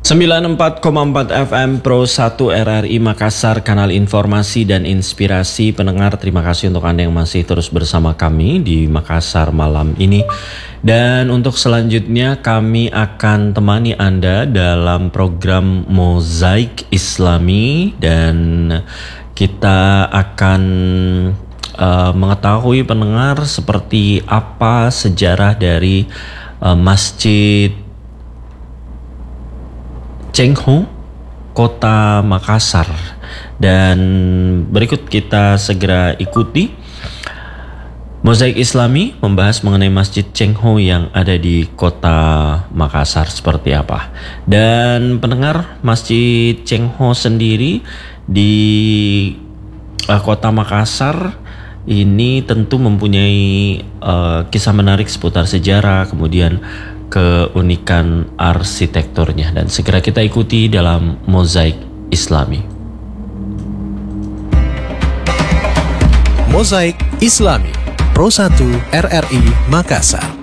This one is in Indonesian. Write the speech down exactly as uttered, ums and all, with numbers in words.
sembilan puluh empat koma empat F M Pro satu R R I Makassar, kanal informasi dan inspirasi pendengar. Terima kasih untuk Anda yang masih terus bersama kami di Makassar malam ini. Dan untuk selanjutnya kami akan temani Anda dalam program Mozaik Islami. Dan kita akan uh, mengetahui pendengar seperti apa sejarah dari uh, Masjid Cengho, Kota Makassar. Dan berikut kita segera ikuti Mozaik Islami membahas mengenai Masjid Cengho yang ada di Kota Makassar seperti apa. Dan pendengar, Masjid Cengho sendiri di uh, Kota Makassar ini tentu mempunyai uh, kisah menarik seputar sejarah, kemudian keunikan arsitekturnya, dan segera kita ikuti dalam Mozaik Islami. Mozaik Islami Pro satu R R I Makassar.